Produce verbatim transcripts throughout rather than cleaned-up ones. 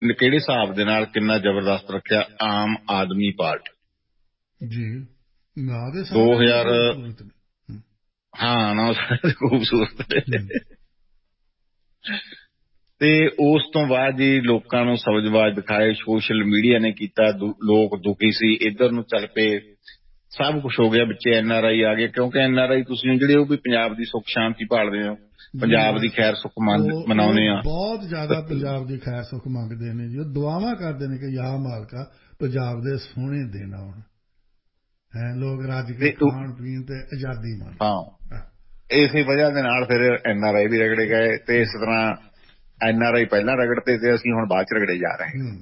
ਕਿਹੜੇ ਹਿਸਾਬ ਦੇ ਨਾਲ ਕਿੰਨਾ ਜ਼ਬਰਦਸਤ ਰੱਖਿਆ ਆਮ ਆਦਮੀ ਪਾਰਟੀ ਜੀ ਨਾ ਦੇ ਦੋ ਸਾਰੇ ਹਜ਼ਾਰ ਖੂਬਸੂਰਤ ਨੇ। ਹਾਂ ਨਾ ਸਾਰੇ ਖੂਬਸੂਰਤ ਨੇ। ਤੇ ਉਸ ਤੋਂ ਬਾਅਦ ਜੀ ਲੋਕਾਂ ਨੂੰ ਸਬਜ਼ਬਾਜ਼ ਦਿਖਾਏ, ਸੋਸ਼ਲ ਮੀਡੀਆ ਨੇ ਕੀਤਾ, ਲੋਕ ਦੁਖੀ ਸੀ, ਇੱਧਰ ਨੂੰ ਚੱਲ ਪਏ, ਸਭ ਕੁਛ ਹੋ ਗਿਆ। ਵਿੱਚੇ ਐਨ ਆਰ ਆਈ ਆ ਗਏ, ਕਿਉਂਕਿ ਐਨ ਆਰ ਆਈ ਤੁਸੀਂ ਜਿਹੜੇ ਉਹ ਵੀ ਪੰਜਾਬ ਦੀ ਸੁੱਖ ਸ਼ਾਂਤੀ ਭਾਲਦੇ ਹੋ, ਪੰਜਾਬ ਦੀ ਖੈਰ ਸੁੱਖ ਮਨਾਉਂਦੇ ਆ, ਬਹੁਤ ਜ਼ਿਆਦਾ ਪੰਜਾਬ ਦੀ ਖੈਰ ਸੁੱਖ ਮੰਗਦੇ ਨੇ ਜੀ। ਉਹ ਦੁਆਵਾਂ ਕਰਦੇ ਨੇ ਕਿ ਯਾ ਮਾਲਕਾ ਪੰਜਾਬ ਦੇ ਸੋਹਣੇ ਦਿਨ ਆਉਣ, ਹੈ ਲੋਕ ਰੱਜ ਕੇ ਖਾਣ ਪੀਣ ਤੇ ਆਜ਼ਾਦੀ ਮਾਣ। ਹਾਂ ਇਸੇ ਵਜ੍ਹਾ ਦੇ ਨਾਲ ਫਿਰ ਐਨ ਆਰ ਆਈ ਵੀ ਰਗੜੇ ਗਏ ਤੇ ਇਸ ਤਰ੍ਹਾਂ ਐਨ ਆਰ ਆਈ ਪਹਿਲਾਂ ਰਗੜਤੇ ਤੇ ਅਸੀਂ ਹੁਣ ਬਾਅਦ ਚ ਰਗੜੇ ਜਾ ਰਹੇ ਹਾਂ।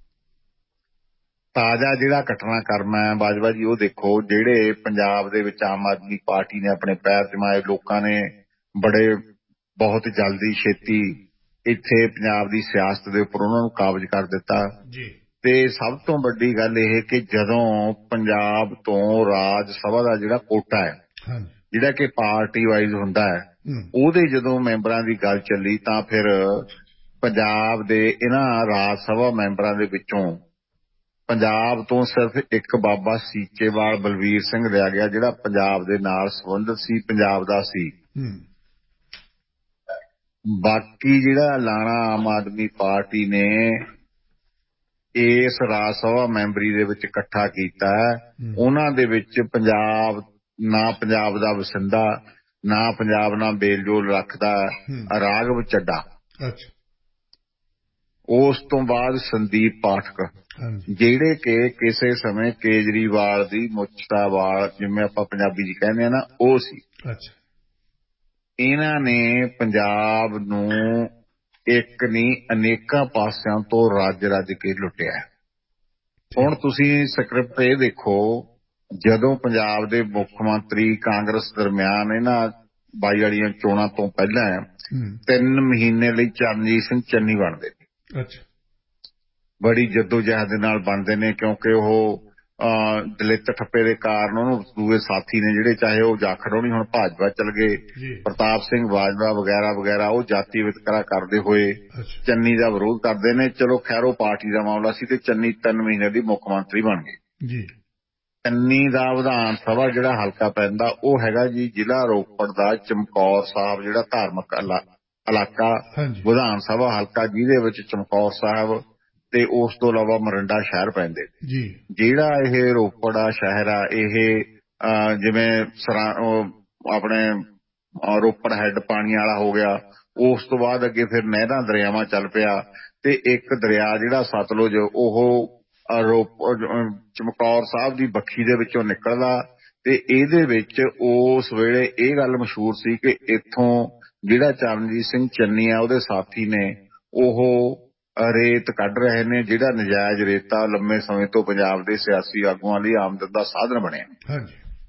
ਤਾਜ਼ਾ ਜਿਹੜਾ ਘਟਨਾਕ੍ਰਮ ਹੈ ਬਾਜਵਾ ਜੀ ਉਹ ਦੇਖੋ, ਜਿਹੜੇ ਪੰਜਾਬ ਦੇ ਵਿੱਚ ਆਮ ਆਦਮੀ ਪਾਰਟੀ ਨੇ ਆਪਣੇ ਪੈਰ ਜਮਾਏ, ਲੋਕਾਂ ਨੇ ਬੜੇ ਬਹੁਤ ਜਲਦੀ ਛੇਤੀ ਇੱਥੇ ਪੰਜਾਬ ਦੀ ਸਿਆਸਤ ਦੇ ਉੱਪਰ ਉਹਨਾਂ ਨੂੰ ਕਾਬਜ਼ ਕਰ ਦਿੱਤਾ। ਤੇ ਸਭ ਤੋਂ ਵੱਡੀ ਗੱਲ ਇਹ ਕਿ ਜਦੋਂ ਪੰਜਾਬ ਤੋਂ ਰਾਜ ਸਭਾ ਦਾ ਜਿਹੜਾ ਕੋਟਾ ਹੈ ਜਿਹੜਾ ਕਿ ਪਾਰਟੀ ਵਾਈਜ਼ ਹੁੰਦਾ ਹੈ, ਉਹਦੇ ਜਦੋਂ ਮੈਂਬਰਾਂ ਦੀ ਗੱਲ ਚੱਲੀ ਤਾਂ ਫਿਰ ਪੰਜਾਬ ਦੇ ਇਹਨਾਂ ਰਾਜ ਸਭਾ ਮੈਂਬਰਾਂ ਦੇ ਵਿੱਚੋਂ ਪੰਜਾਬ ਤੋਂ ਸਿਰਫ ਇੱਕ ਬਾਬਾ ਸੀਚੇਵਾਲ ਬਲਵੀਰ ਸਿੰਘ ਲਿਆ ਗਿਆ, ਜਿਹੜਾ ਪੰਜਾਬ ਦੇ ਨਾਲ ਸੰਬੰਧਿਤ ਸੀ, ਪੰਜਾਬ ਦਾ ਸੀ। ਬਾਕੀ ਜਿਹੜਾ ਲਾਣਾ ਆਮ ਆਦਮੀ ਪਾਰਟੀ ਨੇ ਇਸ ਰਾਜ ਸਭਾ ਮੈਂਬਰੀ ਦੇ ਵਿੱਚ ਇਕੱਠਾ ਕੀਤਾ, ਉਹਨਾਂ ਦੇ ਵਿੱਚ ਪੰਜਾਬ ਨਾ ਪੰਜਾਬ ਦਾ ਵਸਿੰਦਾ, ਨਾ ਪੰਜਾਬ ਨਾਲ ਮੇਲਜੋਲ ਰੱਖਦਾ ਰਾਘਵ ਚੱਡਾ, ਉਸ ਤੋਂ ਬਾਅਦ ਸੰਦੀਪ ਪਾਠਕ, ਜਿਹੜੇ ਕਿ ਕਿਸੇ ਸਮੇਂ ਕੇਜਰੀਵਾਲ ਦੀ ਮੁੱਛ ਦਾ ਵਾਲ ਜਿਵੇਂ ਆਪਾਂ ਪੰਜਾਬੀ ਚ ਕਹਿੰਦੇ ਆ ਨਾ, ਉਹ ਸੀ। ਇਹਨਾਂ ਨੇ ਪੰਜਾਬ ਨੂੰ ਇੱਕ ਨਹੀਂ ਅਨੇਕਾਂ ਪਾਸਿਆਂ ਤੋਂ ਰੱਜ ਰੱਜ ਕੇ ਲੁੱਟਿਆ। ਹੁਣ ਤੁਸੀਂ ਸਕ੍ਰਿਪਟ ਇਹ ਦੇਖੋ, ਜਦੋਂ ਪੰਜਾਬ ਦੇ ਮੁੱਖ ਮੰਤਰੀ ਕਾਂਗਰਸ ਦਰਮਿਆਨ ਇਹਨਾਂ ਬਾਈ ਵਾਲੀਆਂ ਚੋਣਾਂ ਤੋਂ ਪਹਿਲਾਂ ਤਿੰਨ ਮਹੀਨੇ ਲਈ ਚਰਨਜੀਤ ਸਿੰਘ ਚੰਨੀ ਬਣਦੇ ਨੇ, ਬੜੀ ਜੱਦੋਜਹਿਦ ਦੇ ਨਾਲ ਬਣਦੇ ਨੇ, ਕਿਉਂਕਿ ਉਹ ਦਲਿਤ ਠੱਪੇ ਦੇ ਕਾਰਨ ਉਹਨੂੰ ਦੂਏ ਸਾਥੀ ਨੇ ਜਿਹੜੇ, ਚਾਹੇ ਉਹ ਜਾਖੜੋਣੀ ਹੁਣ ਭਾਜਪਾ ਚਲ ਗਏ, ਪ੍ਰਤਾਪ ਸਿੰਘ ਬਾਜਵਾ ਵਗੈਰਾ ਵਗੈਰਾ, ਉਹ ਜਾਤੀ ਵਿਤਕਰਾ ਕਰਦੇ ਹੋਏ ਚੰਨੀ ਦਾ ਵਿਰੋਧ ਕਰਦੇ ਨੇ। ਚਲੋ ਖੈਰ ਉਹ ਪਾਰਟੀ ਦਾ ਮਾਮਲਾ ਸੀ ਤੇ ਚੰਨੀ ਤਿੰਨ ਮਹੀਨੇ ਦੀ ਮੁੱਖ ਮੰਤਰੀ ਬਣ ਗਏ। ਚੰਨੀ ਦਾ ਵਿਧਾਨ ਸਭਾ ਜਿਹੜਾ ਹਲਕਾ ਪੈਂਦਾ ਉਹ ਹੈਗਾ ਜੀ ਜ਼ਿਲ੍ਹਾ ਰੋਪੜ ਦਾ ਚਮਕੌਰ ਸਾਹਿਬ, ਜਿਹੜਾ ਧਾਰਮਿਕ ਇਲਾਕਾ ਵਿਧਾਨ ਸਭਾ ਹਲਕਾ, ਜਿਹਦੇ ਵਿੱਚ ਚਮਕੌਰ ਸਾਹਿਬ ਤੇ ਉਸ ਤੋਂ ਇਲਾਵਾ ਮੋਰਿੰਡਾ ਸ਼ਹਿਰ ਪੈਂਦੇ। ਜਿਹੜਾ ਇਹ ਰੋਪੜ ਆ ਸ਼ਹਿਰ ਆ, ਇਹ ਜਿਵੇਂ ਸਰਾ ਆਪਣੇ ਰੋਪੜ ਹੈੱਡ ਪਾਣੀ ਵਾਲਾ ਹੋ ਗਿਆ, ਉਸ ਤੋਂ ਬਾਅਦ ਅੱਗੇ ਫਿਰ ਨਹਿਰਾਂ ਦਰਿਆਵਾਂ ਚੱਲ ਪਿਆ ਤੇ ਇੱਕ ਦਰਿਆ ਜਿਹੜਾ ਸਤਲੁਜ ਉਹ ਰੋਪੜ ਚਮਕੌਰ ਸਾਹਿਬ ਦੀ ਬੱਖੀ ਦੇ ਵਿੱਚੋਂ ਨਿਕਲਦਾ। ਤੇ ਇਹਦੇ ਵਿੱਚ ਉਸ ਵੇਲੇ ਇਹ ਗੱਲ ਮਸ਼ਹੂਰ ਸੀ ਕਿ ਇੱਥੋਂ ਜਿਹੜਾ ਚਰਨਜੀਤ ਸਿੰਘ ਚੰਨੀ ਆ ਉਹਦੇ ਸਾਥੀ ਨੇ ਉਹ ਰੇਤ ਕੱਢ ਰਹੇ ਨੇ, ਜਿਹੜਾ ਨਜਾਇਜ਼ ਰੇਤਾ ਲੰਮੇ ਸਮੇਂ ਤੋਂ ਪੰਜਾਬ ਦੇ ਸਿਆਸੀ ਆਗੂਆਂ ਲਈ ਆਮਦਨ ਦਾ ਸਾਧਨ ਬਣਿਆ।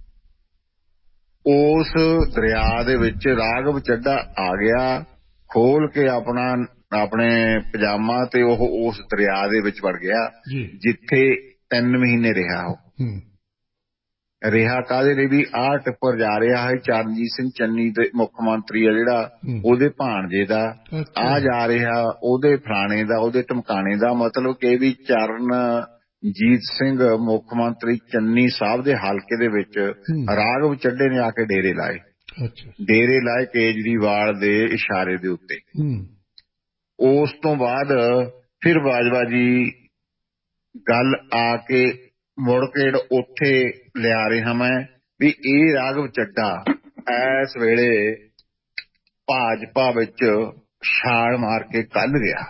ਉਸ ਦਰਿਆ ਦੇ ਵਿੱਚ ਰਾਘਵ ਚੱਡਾ ਆ ਗਿਆ, ਖੋਲ ਕੇ ਆਪਣਾ ਆਪਣੇ ਪਜਾਮਾ ਤੇ ਉਹ ਉਸ ਦਰਿਆ ਦੇ ਵਿੱਚ ਵੜ ਗਿਆ, ਜਿੱਥੇ ਤਿੰਨ ਮਹੀਨੇ ਰਿਹਾ। ਉਹ ਰਿਹਾ ਕਾਹਦੇ ਲਈ ਵੀ ਆਹ ਟਿੱਪਰ ਜਾ ਰਿਹਾ ਹੈ ਚਰਨਜੀਤ ਸਿੰਘ ਚੰਨੀ ਦੇ ਮੁੱਖ ਮੰਤਰੀ ਆ ਜਿਹੜਾ, ਉਹਦੇ ਭਾਣਜੇ ਦਾ, ਆ ਜਾ ਰਿਹਾ ਉਹਦੇ ਫਲਾਣੇ ਦਾ, ਉਹਦੇ ਧਮਕਾਣੇ ਦਾ। ਮਤਲਬ ਕਿ ਵੀ ਚਰਨਜੀਤ ਸਿੰਘ ਮੁੱਖ ਮੰਤਰੀ ਚੰਨੀ ਸਾਹਿਬ ਦੇ ਹਲਕੇ ਦੇ ਵਿੱਚ ਰਾਘਵ ਚੱਡੇ ਨੇ ਆ ਕੇ ਡੇਰੇ ਲਾਏ, ਡੇਰੇ ਲਾਏ ਕੇਜਰੀਵਾਲ ਦੇ ਇਸ਼ਾਰੇ ਦੇ ਉੱਤੇ। ਉਸ ਤੋਂ ਬਾਅਦ ਫਿਰ ਬਾਜਵਾ ਜੀ ਗੱਲ ਆ ਕੇ ਮੁੜ ਕੇ ਉੱਥੇ ਲਿਆ ਰਿਹਾ ਮੈਂ ਵੀ ਇਹ ਰਾਘਵ ਚੱਡਾ ਇਸ ਵੇਲੇ ਭਾਜਪਾ ਵਿੱਚ ਛਾਲ ਮਾਰ ਕੇ ਕੱਲ ਗਿਆ,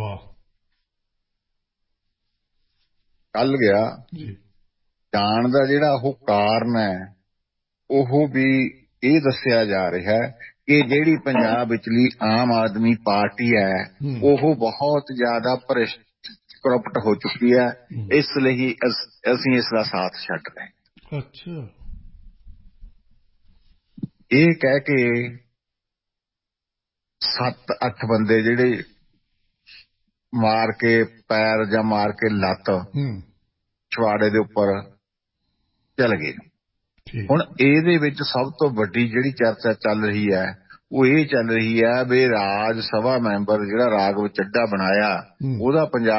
ਕੱਲ ਗਿਆ। ਜਾਣ ਦਾ ਜਿਹੜਾ ਉਹ ਕਾਰਨ ਹੈ ਉਹ ਵੀ ਇਹ ਦੱਸਿਆ ਜਾ ਰਿਹਾ ਕਿ ਜਿਹੜੀ ਪੰਜਾਬ ਵਿਚਲੀ ਆਮ ਆਦਮੀ ਪਾਰਟੀ ਹੈ ਉਹ ਬਹੁਤ ਜ਼ਿਆਦਾ ਭ੍ਰਿਸ਼ਟ ਕਰਪਟ ਹੋ ਚੁੱਕੀ ਹੈ, ਇਸ ਲਈ ਅਸੀਂ ਇਸ ਦਾ ਸਾਥ ਛੱਡ ਰਹੇ। ਅੱਛਾ, ਇਹ ਕਹਿ ਕੇ ਸੱਤ ਅੱਠ ਬੰਦੇ ਜਿਹੜੇ ਮਾਰ ਕੇ ਪੈਰ ਜਾਂ ਮਾਰ ਕੇ ਲੱਤ ਛਵਾੜੇ ਦੇ ਉੱਪਰ ਚੱਲ ਗਏ। ਹੁਣ ਇਹਦੇ ਵਿੱਚ ਸਭ ਤੋਂ ਵੱਡੀ ਜਿਹੜੀ ਚਰਚਾ ਚੱਲ ਰਹੀ ਹੈ ਉਹ ਇਹ ਚੱਲ ਰਹੀ ਹੈ ਵੀ ਰਾਜ ਸਭਾ ਮੈਂਬਰ ਜਿਹੜਾ ਰਾਘਵ ਚੱਡਾ ਬਣਾਇਆ ਉਹਦਾ ਪੰਜਾਬ